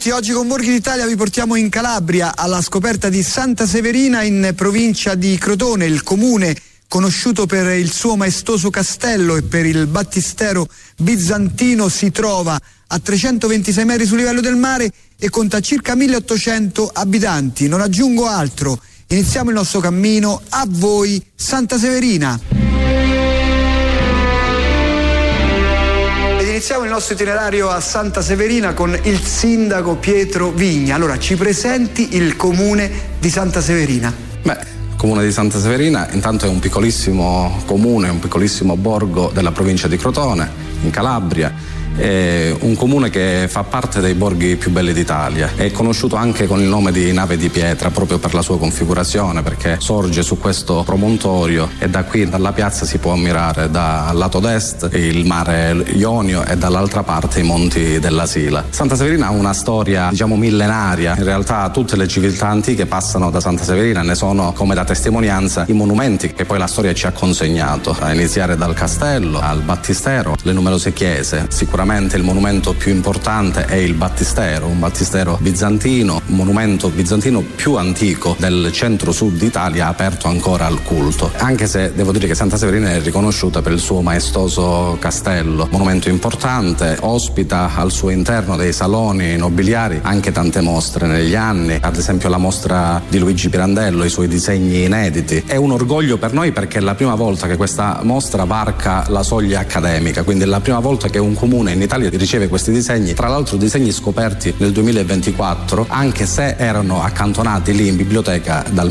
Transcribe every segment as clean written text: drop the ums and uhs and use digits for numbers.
tutti, oggi con Borghi d'Italia vi portiamo in Calabria alla scoperta di Santa Severina in provincia di Crotone, il comune conosciuto per il suo maestoso castello e per il battistero bizantino si trova a 326 metri sul livello del mare e conta circa 1800 abitanti. Non aggiungo altro, iniziamo il nostro cammino, a voi Santa Severina. Iniziamo il nostro itinerario a Santa Severina con il sindaco Pietro Vigna. Allora, ci presenti il comune di Santa Severina? Il comune di Santa Severina intanto è un piccolissimo comune, un piccolissimo borgo della provincia di Crotone, in Calabria. È un comune che fa parte dei borghi più belli d'Italia. È conosciuto anche con il nome di Nave di Pietra proprio per la sua configurazione, perché sorge su questo promontorio e da qui, dalla piazza, si può ammirare dal lato d'est il mare Ionio e dall'altra parte i monti della Sila. Santa Severina ha una storia, diciamo, millenaria. In realtà tutte le civiltà antiche passano da Santa Severina, ne sono come da testimonianza i monumenti che poi la storia ci ha consegnato, a iniziare dal castello al battistero, le numerose chiese. Sicuramente il monumento più importante è il battistero, un battistero bizantino, un monumento bizantino più antico del centro-sud d'Italia, aperto ancora al culto. Anche se devo dire che Santa Severina è riconosciuta per il suo maestoso castello, monumento importante, ospita al suo interno dei saloni nobiliari, anche tante mostre negli anni, ad esempio la mostra di Luigi Pirandello, i suoi disegni inediti. È un orgoglio per noi perché è la prima volta che questa mostra varca la soglia accademica, quindi è la prima volta che un comune in Italia riceve questi disegni, tra l'altro disegni scoperti nel 2024, anche se erano accantonati lì in biblioteca dal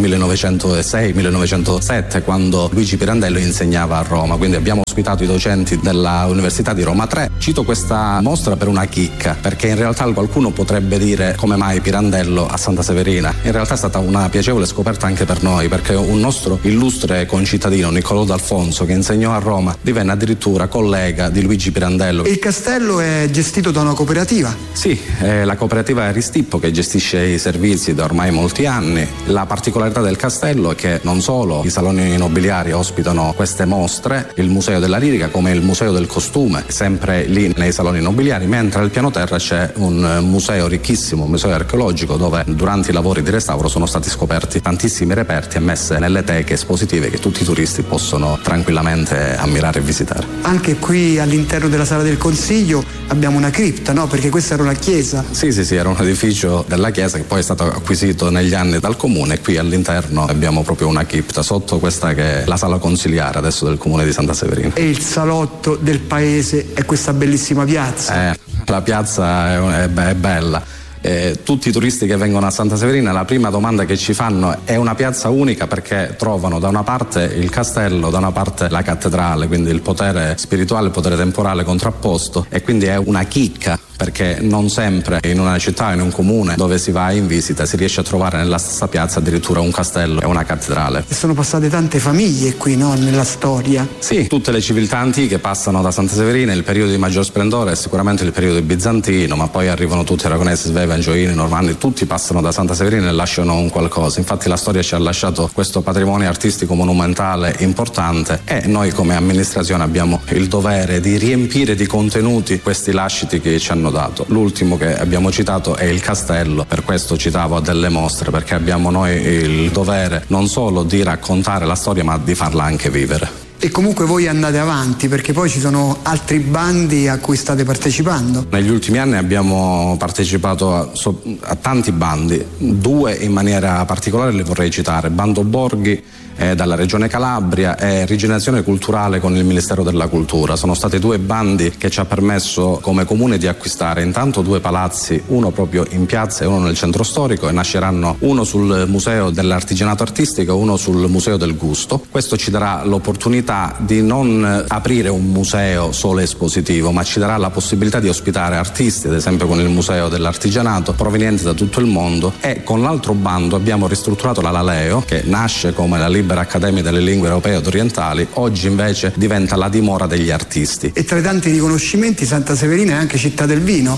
1906-1907, quando Luigi Pirandello insegnava a Roma. Quindi abbiamo ospitato i docenti della Università di Roma 3. Cito questa mostra per una chicca, perché in realtà qualcuno potrebbe dire come mai Pirandello a Santa Severina. In realtà è stata una piacevole scoperta anche per noi, perché un nostro illustre concittadino, Niccolò D'Alfonso, che insegnò a Roma, divenne addirittura collega di Luigi Pirandello. Il castello è gestito da una cooperativa? Sì, è la cooperativa Aristippo che gestisce i servizi da ormai molti anni. La particolarità del castello è che non solo i saloni nobiliari ospitano queste mostre, il Museo della Lirica come il Museo del Costume, sempre lì nei saloni nobiliari, mentre al piano terra c'è un museo ricchissimo, un museo archeologico, dove durante i lavori di restauro sono stati scoperti tantissimi reperti e messe nelle teche espositive che tutti i turisti possono tranquillamente ammirare e visitare. Anche qui all'interno della sala del Consiglio abbiamo una cripta, no? Perché questa era una chiesa. Sì, era un edificio della chiesa che poi è stato acquisito negli anni dal comune e qui all'interno abbiamo proprio una cripta sotto questa che è la sala consiliare adesso del comune di Santa Severina. E il salotto del paese è questa bellissima piazza. La piazza è bella. Tutti i turisti che vengono a Santa Severina, la prima domanda che ci fanno è una piazza unica, perché trovano da una parte il castello, da una parte la cattedrale, quindi il potere spirituale, il potere temporale contrapposto, e quindi è una chicca, perché non sempre in una città, in un comune dove si va in visita, si riesce a trovare nella stessa piazza addirittura un castello e una cattedrale. E sono passate tante famiglie qui, no? Nella storia. Sì, tutte le civiltà antiche passano da Santa Severina. Il periodo di maggior splendore è sicuramente il periodo bizantino, ma poi arrivano tutti aragonesi, svevi, angioini, normanni, tutti passano da Santa Severina e lasciano un qualcosa. Infatti la storia ci ha lasciato questo patrimonio artistico monumentale importante e noi come amministrazione abbiamo il dovere di riempire di contenuti questi lasciti che ci hanno dato. L'ultimo che abbiamo citato è il castello, per questo citavo delle mostre, perché abbiamo noi il dovere non solo di raccontare la storia ma di farla anche vivere. E comunque voi andate avanti, perché poi ci sono altri bandi a cui state partecipando. Negli ultimi anni abbiamo partecipato a tanti bandi, due in maniera particolare li vorrei citare: Bando Borghi dalla Regione Calabria e Rigenerazione Culturale con il Ministero della Cultura. Sono stati due bandi che ci ha permesso come comune di acquistare intanto due palazzi, uno proprio in piazza e uno nel centro storico, e nasceranno uno sul Museo dell'Artigianato Artistico e uno sul Museo del Gusto. Questo ci darà l'opportunità di non aprire un museo solo espositivo, ma ci darà la possibilità di ospitare artisti, ad esempio con il Museo dell'Artigianato, provenienti da tutto il mondo. E con l'altro bando abbiamo ristrutturato la Laleo, che nasce come la Libera Accademia delle Lingue Europee ed Orientali, oggi invece diventa la dimora degli artisti. E tra i tanti riconoscimenti Santa Severina è anche città del vino.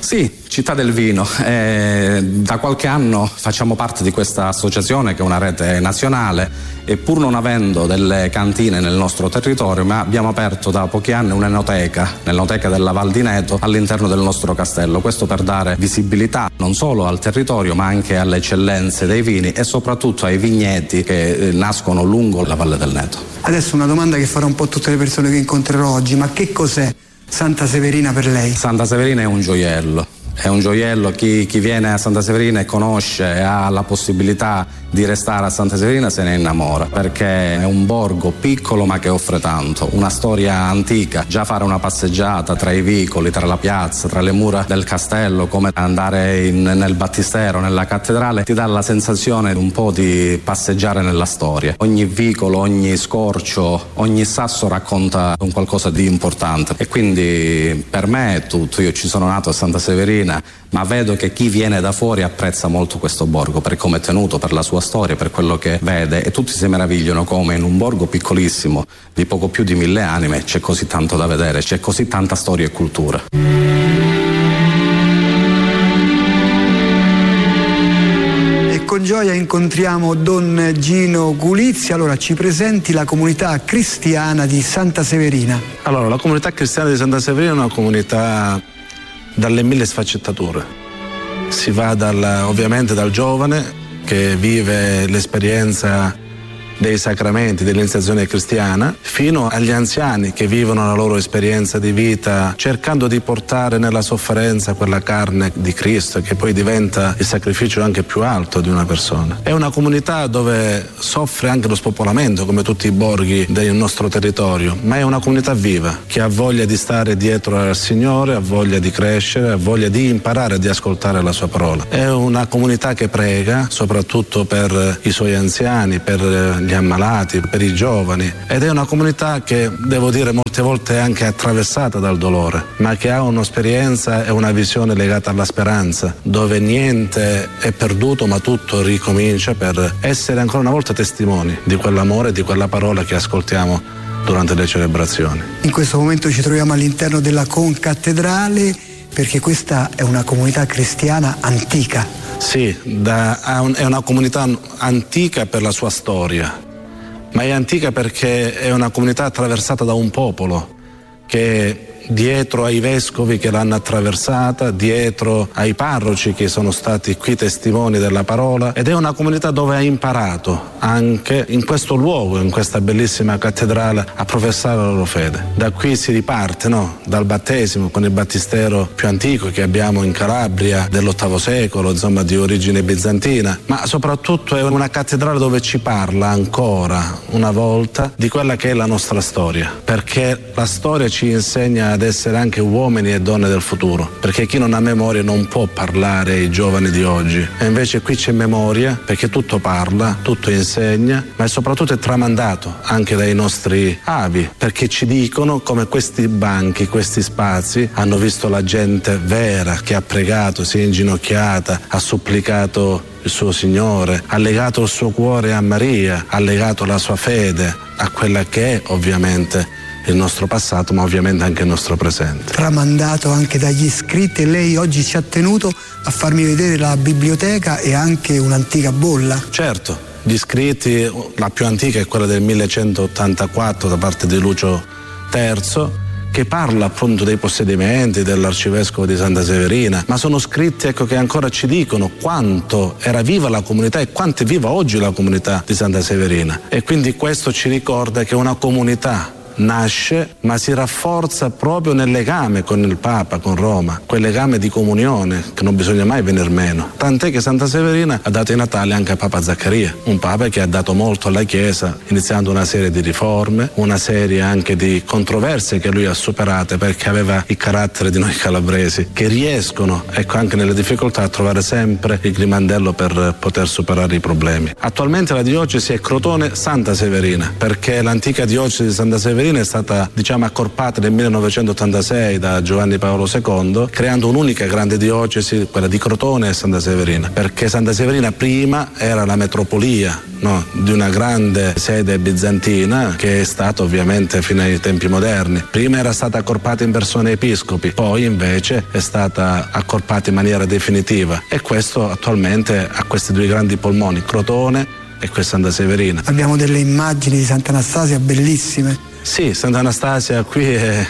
Sì, Città del Vino. Da qualche anno facciamo parte di questa associazione che è una rete nazionale e pur non avendo delle cantine nel nostro territorio, ma abbiamo aperto da pochi anni un'enoteca della Val di Neto all'interno del nostro castello. Questo per dare visibilità non solo al territorio ma anche alle eccellenze dei vini e soprattutto ai vigneti che nascono lungo la Valle del Neto. Adesso una domanda che farò un po' a tutte le persone che incontrerò oggi, ma che cos'è Santa Severina per lei? Santa Severina è un gioiello. È un gioiello, chi viene a Santa Severina e conosce e ha la possibilità di restare a Santa Severina se ne innamora, perché è un borgo piccolo ma che offre tanto, una storia antica. Già fare una passeggiata tra i vicoli, tra la piazza, tra le mura del castello, come andare nel battistero, nella cattedrale, ti dà la sensazione un po' di passeggiare nella storia. Ogni vicolo, ogni scorcio, ogni sasso racconta un qualcosa di importante e quindi per me è tutto. Io ci sono nato a Santa Severina, ma vedo che chi viene da fuori apprezza molto questo borgo per come è tenuto, per la sua storia, per quello che vede, e tutti si meravigliano come in un borgo piccolissimo di poco più di 1000 anime c'è così tanto da vedere, c'è così tanta storia e cultura. E con gioia incontriamo Don Gino Gulizzi. Allora, ci presenti la comunità cristiana di Santa Severina. Allora, la comunità cristiana di Santa Severina è una comunità dalle 1000 sfaccettature. Si va ovviamente dal giovane che vive l'esperienza dei sacramenti, dell'iniziazione cristiana, fino agli anziani che vivono la loro esperienza di vita cercando di portare nella sofferenza quella carne di Cristo che poi diventa il sacrificio anche più alto di una persona. È una comunità dove soffre anche lo spopolamento come tutti i borghi del nostro territorio, ma è una comunità viva che ha voglia di stare dietro al Signore, ha voglia di crescere, ha voglia di imparare, di ascoltare la sua parola. È una comunità che prega soprattutto per i suoi anziani, per gli ammalati, per i giovani, ed è una comunità che, devo dire, molte volte è anche attraversata dal dolore, ma che ha un'esperienza e una visione legata alla speranza, dove niente è perduto ma tutto ricomincia, per essere ancora una volta testimoni di quell'amore e di quella parola che ascoltiamo durante le celebrazioni. In questo momento ci troviamo all'interno della concattedrale, perché questa è una comunità cristiana antica. Sì, è una comunità antica per la sua storia, ma è antica perché è una comunità attraversata da un popolo che dietro ai vescovi che l'hanno attraversata, dietro ai parroci che sono stati qui testimoni della parola, ed è una comunità dove ha imparato anche in questo luogo, in questa bellissima cattedrale, a professare la loro fede. Da qui si riparte, no? Dal battesimo, con il battistero più antico che abbiamo in Calabria dell'VIII secolo, insomma di origine bizantina, ma soprattutto è una cattedrale dove ci parla ancora una volta di quella che è la nostra storia, perché la storia ci insegna ad essere anche uomini e donne del futuro, perché chi non ha memoria non può parlare ai giovani di oggi, e invece qui c'è memoria, perché tutto parla, tutto insegna, ma soprattutto è tramandato anche dai nostri avi, perché ci dicono come questi banchi, questi spazi hanno visto la gente vera che ha pregato, si è inginocchiata, ha supplicato il suo Signore, ha legato il suo cuore a Maria, ha legato la sua fede a quella che è ovviamente il nostro passato, ma ovviamente anche il nostro presente. Tramandato anche dagli scritti, e lei oggi ci ha tenuto a farmi vedere la biblioteca e anche un'antica bolla. Certo, gli scritti, la più antica è quella del 1184 da parte di Lucio III, che parla appunto dei possedimenti dell'arcivescovo di Santa Severina, ma sono scritti, ecco, che ancora ci dicono quanto era viva la comunità e quanto è viva oggi la comunità di Santa Severina, e quindi questo ci ricorda che una comunità nasce ma si rafforza proprio nel legame con il Papa, con Roma, quel legame di comunione che non bisogna mai venir meno, tant'è che Santa Severina ha dato i Natali anche a Papa Zaccaria, un Papa che ha dato molto alla Chiesa, iniziando una serie di riforme, una serie anche di controversie che lui ha superate, perché aveva il carattere di noi calabresi che riescono, ecco, anche nelle difficoltà a trovare sempre il grimandello per poter superare i problemi. Attualmente la diocesi è Crotone Santa Severina, perché l'antica diocesi di Santa Severina Severina è stata, diciamo, accorpata nel 1986 da Giovanni Paolo II, creando un'unica grande diocesi, quella di Crotone e Santa Severina, perché Santa Severina prima era la metropolia, no, di una grande sede bizantina che è stata ovviamente fino ai tempi moderni. Prima era stata accorpata in persone episcopi, poi invece è stata accorpata in maniera definitiva, e questo attualmente ha questi due grandi polmoni, Crotone e questa Santa Severina. Abbiamo delle immagini di Sant'Anastasia bellissime. Sì, Sant'Anastasia qui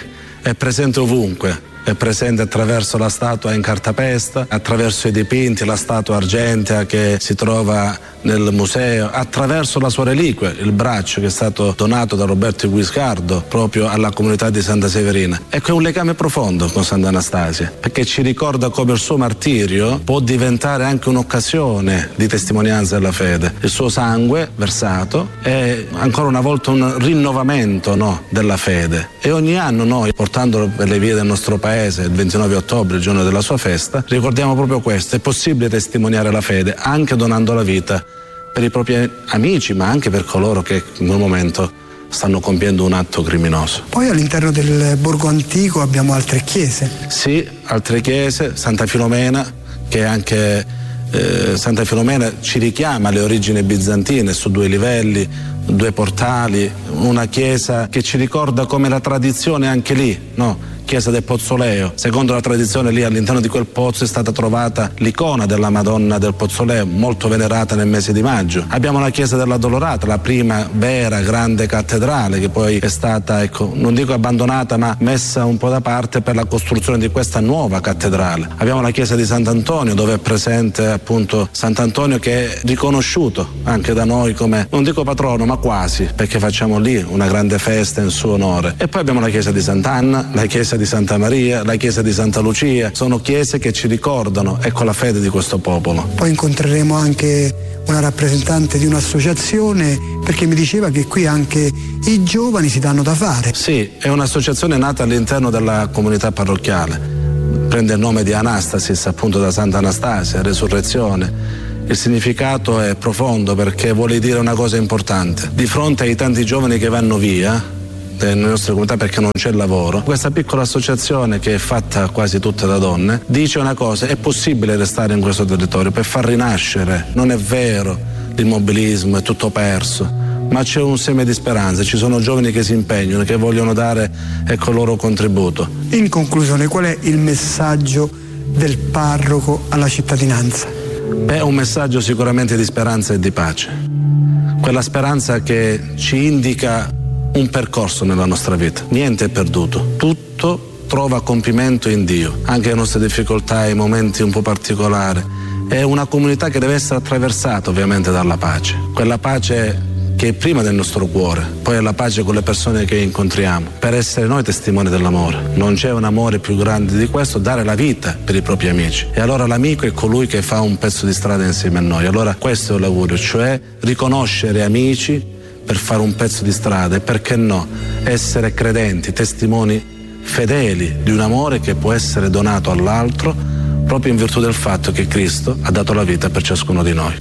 è presente ovunque. È presente attraverso la statua in cartapesta, attraverso i dipinti, la statua argentea che si trova nel museo, attraverso la sua reliquia, il braccio che è stato donato da Roberto Guiscardo proprio alla comunità di Santa Severina. Ecco, è un legame profondo con Sant'Anastasia, perché ci ricorda come il suo martirio può diventare anche un'occasione di testimonianza della fede. Il suo sangue versato è ancora una volta un rinnovamento, no, della fede, e ogni anno noi, portandolo per le vie del nostro paese, il 29 ottobre, il giorno della sua festa, ricordiamo proprio questo. È possibile testimoniare la fede anche donando la vita per i propri amici, ma anche per coloro che in quel momento stanno compiendo un atto criminoso. Poi all'interno del borgo antico abbiamo altre chiese. Sì, altre chiese, Santa Filomena, che anche Santa Filomena ci richiama alle origini bizantine su due livelli, due portali, una chiesa che ci ricorda come la tradizione anche lì, no? Chiesa del Pozzoleo. Secondo la tradizione lì all'interno di quel pozzo è stata trovata l'icona della Madonna del Pozzoleo, molto venerata nel mese di maggio. Abbiamo la chiesa della Dolorata, la prima vera grande cattedrale che poi è stata, ecco, non dico abbandonata, ma messa un po' da parte per la costruzione di questa nuova cattedrale. Abbiamo la chiesa di Sant'Antonio, dove è presente appunto Sant'Antonio, che è riconosciuto anche da noi come, non dico patrono, ma quasi, perché facciamo lì una grande festa in suo onore. E poi abbiamo la chiesa di Sant'Anna, la chiesa di Santa Maria, la chiesa di Santa Lucia. Sono chiese che ci ricordano, ecco, la fede di questo popolo. Poi incontreremo anche una rappresentante di un'associazione, perché mi diceva che qui anche i giovani si danno da fare. Sì, è un'associazione nata all'interno della comunità parrocchiale, prende il nome di Anastasis, appunto da Santa Anastasia, resurrezione. Il significato è profondo perché vuole dire una cosa importante. Di fronte ai tanti giovani che vanno via nelle nostre comunità perché non c'è lavoro, questa piccola associazione, che è fatta quasi tutta da donne, dice una cosa: è possibile restare in questo territorio per far rinascere. Non è vero l'immobilismo, è tutto perso, ma c'è un seme di speranza, ci sono giovani che si impegnano, che vogliono dare, ecco, il loro contributo. In conclusione, qual è il messaggio del parroco alla cittadinanza? È un messaggio sicuramente di speranza e di pace, quella speranza che ci indica un percorso nella nostra vita. Niente è perduto, tutto trova compimento in Dio, anche le nostre difficoltà, i momenti un po' particolari. È una comunità che deve essere attraversata ovviamente dalla pace, quella pace che è prima del nostro cuore, poi è la pace con le persone che incontriamo, per essere noi testimoni dell'amore. Non c'è un amore più grande di questo, dare la vita per i propri amici. E allora l'amico è colui che fa un pezzo di strada insieme a noi. Allora questo è l'augurio, cioè riconoscere amici per fare un pezzo di strada, e perché no, essere credenti, testimoni fedeli di un amore che può essere donato all'altro proprio in virtù del fatto che Cristo ha dato la vita per ciascuno di noi.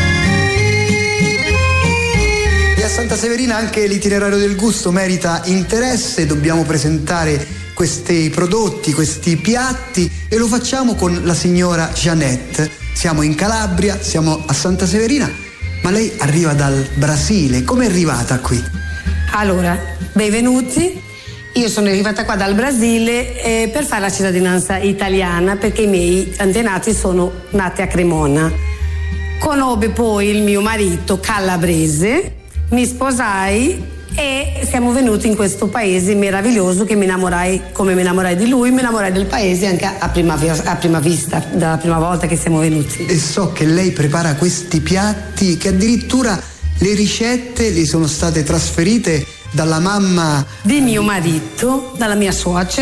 E a Santa Severina anche l'itinerario del gusto merita interesse. Dobbiamo presentare questi prodotti, questi piatti, e lo facciamo con la signora Jeanette. Siamo in Calabria, siamo a Santa Severina, ma lei arriva dal Brasile. Come è arrivata qui? Allora, benvenuti. Io sono arrivata qua dal Brasile per fare la cittadinanza italiana, perché i miei antenati sono nati a Cremona. Conobbi poi il mio marito calabrese, mi sposai e siamo venuti in questo paese meraviglioso, che mi innamorai, come mi innamorai di lui, mi innamorai del paese anche a prima vista, dalla prima volta che siamo venuti. E so che lei prepara questi piatti, che addirittura le ricette le sono state trasferite dalla mamma di mio marito, dalla mia suocera,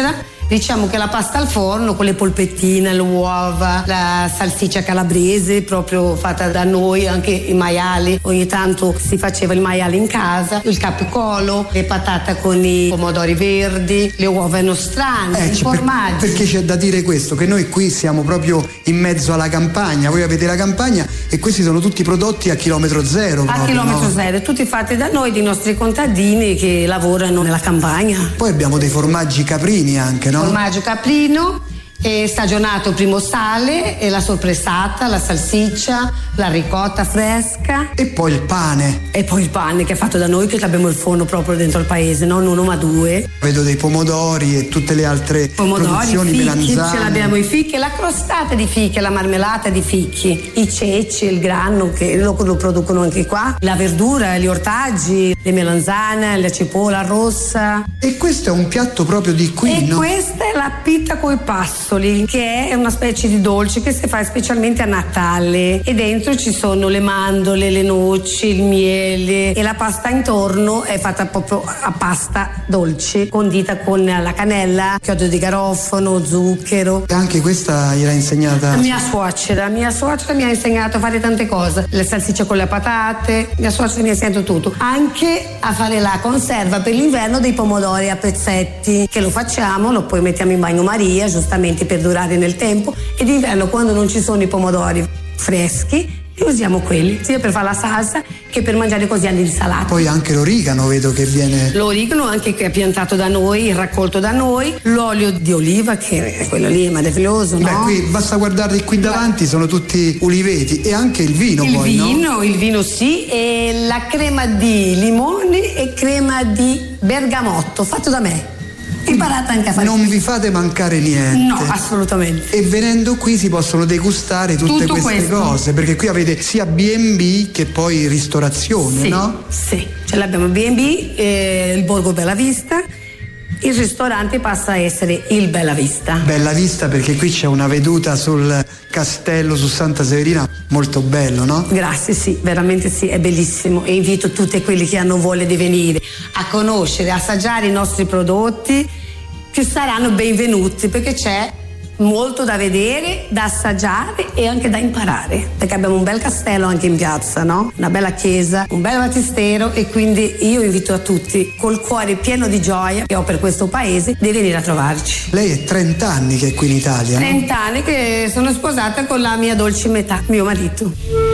Diciamo che la pasta al forno con le polpettine, le uova, la salsiccia calabrese proprio fatta da noi, anche i maiali, ogni tanto si faceva il maiale in casa, il capicolo, le patate con i pomodori verdi, le uova nostrane, il formaggio. Perché c'è da dire questo, che noi qui siamo proprio in mezzo alla campagna, voi avete la campagna e questi sono tutti prodotti a chilometro zero. A chilometro zero, tutti fatti da noi, dei nostri contadini che lavorano nella campagna. Poi abbiamo dei formaggi caprini anche, no? Formaggio caprino, stagionato primo sale, e la sorpressata, la salsiccia, la ricotta fresca. E poi il pane. E poi il pane che è fatto da noi, che abbiamo il forno proprio dentro il paese, non uno ma due. Vedo dei pomodori e tutte le altre produzioni, fichi, melanzane. Ce l'abbiamo i fichi, la crostata di fichi, la marmellata di fichi, i ceci, il grano che lo producono anche qua, la verdura, gli ortaggi, le melanzane, la cipolla rossa. E questo è un piatto proprio di qui, no? E questa è la pita coi passoli, che è una specie di dolce che si fa specialmente a Natale, e dentro ci sono le mandorle, le noci, il miele, e la pasta intorno è fatta proprio a pasta dolce condita con la cannella, chiodo di garofano, zucchero. E anche questa gliel'ha insegnata? Mia suocera mi ha insegnato a fare tante cose, le salsicce con le patate, mia suocera mi ha insegnato tutto, anche a fare la conserva per l'inverno dei pomodori a pezzetti, che lo facciamo, lo poi mettiamo in bagnomaria giustamente per durare nel tempo, e d'inverno quando non ci sono i pomodori freschi e usiamo quelli sia per fare la salsa che per mangiare così all'insalata. Poi anche l'origano vedo che viene. L'origano anche che è piantato da noi, raccolto da noi, l'olio di oliva che è quello lì, è meraviglioso, no? Beh, qui basta guardare qui davanti, sono tutti uliveti, e anche il vino il poi, vino, no? Il vino sì, e la crema di limone e crema di bergamotto fatto da me. Imparata anche a fare. Non vi fate mancare niente. No, assolutamente. E venendo qui si possono degustare tutte queste cose, perché qui avete sia B&B che poi ristorazione, sì, no? Sì, ce l'abbiamo B&B, il Borgo Bella Vista. Il ristorante passa a essere il Bella Vista. Bella Vista, perché qui c'è una veduta sul castello, su Santa Severina, molto bello, no? Grazie, sì, veramente sì, è bellissimo, e invito tutti quelli che hanno voglia di venire a conoscere, assaggiare i nostri prodotti, che saranno benvenuti, perché c'è molto da vedere, da assaggiare e anche da imparare, perché abbiamo un bel castello anche in piazza, no? Una bella chiesa, un bel battistero, e quindi io invito a tutti, col cuore pieno di gioia che ho per questo paese, di venire a trovarci. Lei è 30 anni che è qui in Italia, 30 no? anni che sono sposata con la mia dolce metà, mio marito.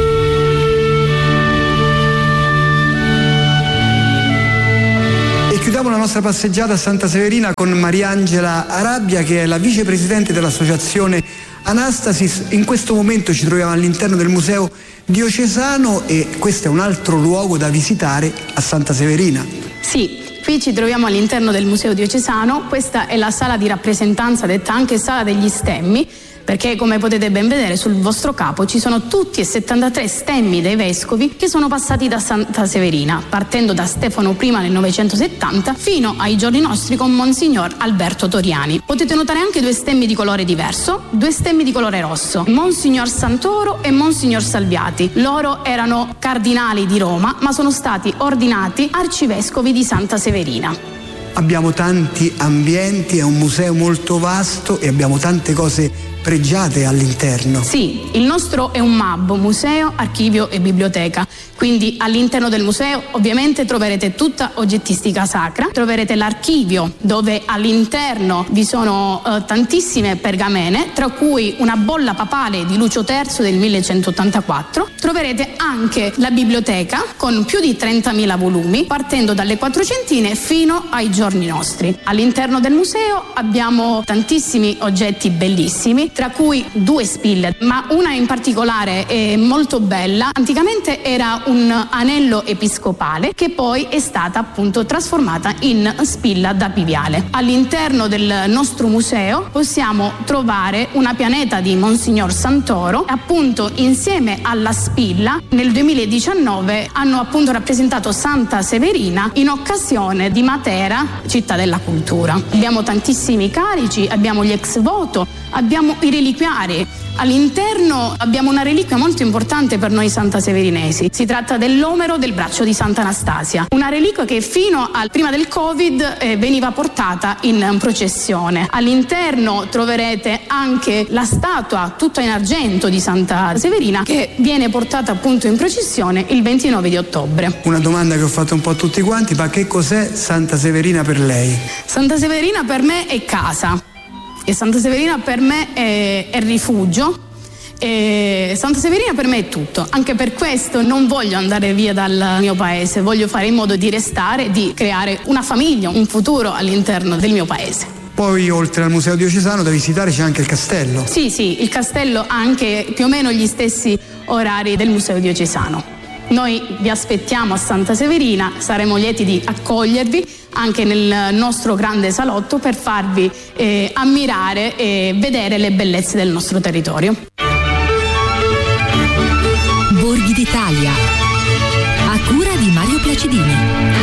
Chiudiamo la nostra passeggiata a Santa Severina con Mariangela Arabbia, che è la vicepresidente dell'associazione Anastasis. In questo momento ci troviamo all'interno del Museo Diocesano, e questo è un altro luogo da visitare a Santa Severina. Sì, qui ci troviamo all'interno del Museo Diocesano. Questa è la sala di rappresentanza, detta anche sala degli stemmi, perché come potete ben vedere sul vostro capo ci sono tutti e 73 stemmi dei vescovi che sono passati da Santa Severina, partendo da Stefano I nel 970 fino ai giorni nostri con Monsignor Alberto Toriani. Potete notare anche due stemmi di colore diverso, due stemmi di colore rosso, Monsignor Santoro e Monsignor Salviati. Loro erano cardinali di Roma, ma sono stati ordinati arcivescovi di Santa Severina. Abbiamo tanti ambienti, è un museo molto vasto e abbiamo tante cose pregiate all'interno. Sì, il nostro è un MAB, museo, archivio e biblioteca, quindi all'interno del museo ovviamente troverete tutta oggettistica sacra, troverete l'archivio dove all'interno vi sono tantissime pergamene, tra cui una bolla papale di Lucio III del 1184, troverete anche la biblioteca con più di 30.000 volumi, partendo dalle quattrocentine fino ai giorni nostri. All'interno del museo abbiamo tantissimi oggetti bellissimi, tra cui due spille, ma una in particolare è molto bella. Anticamente era un anello episcopale che poi è stata appunto trasformata in spilla da piviale. All'interno del nostro museo possiamo trovare una pianeta di Monsignor Santoro, appunto insieme alla spilla nel 2019 hanno appunto rappresentato Santa Severina in occasione di Matera, città della cultura. Abbiamo tantissimi carici, abbiamo gli ex voto, abbiamo i reliquiari, All'interno abbiamo una reliquia molto importante per noi santaseverinesi. Si tratta dell'omero del braccio di Sant'Anastasia, una reliquia che fino al prima del Covid veniva portata in processione. All'interno troverete anche la statua tutta in argento di Santa Severina che viene portata appunto in processione il 29 di ottobre. Una domanda che ho fatto un po' a tutti quanti, ma che cos'è Santa Severina per lei? Santa Severina per me è casa e Santa Severina per me è rifugio. E Santa Severina per me è tutto, anche per questo non voglio andare via dal mio paese, voglio fare in modo di restare, di creare una famiglia, un futuro all'interno del mio paese. Poi oltre al Museo Diocesano da visitare c'è anche il castello. Sì, il castello ha anche più o meno gli stessi orari del Museo Diocesano. Noi vi aspettiamo a Santa Severina, saremo lieti di accogliervi anche nel nostro grande salotto per farvi ammirare e vedere le bellezze del nostro territorio. Borghi d'Italia, a cura di Mario Placidini.